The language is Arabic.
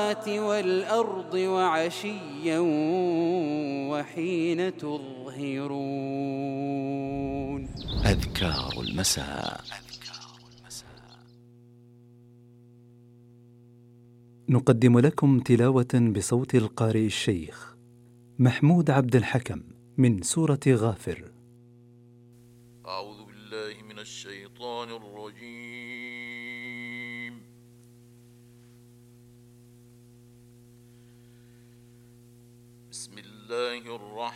السماوات والأرض وعشيا وحين تظهرون. أذكار المساء. نقدم لكم تلاوة بصوت القارئ الشيخ محمود عبد الحكم من سورة غافر. أعوذ بالله من الشيطان الرجيم. بسم الله الرحمن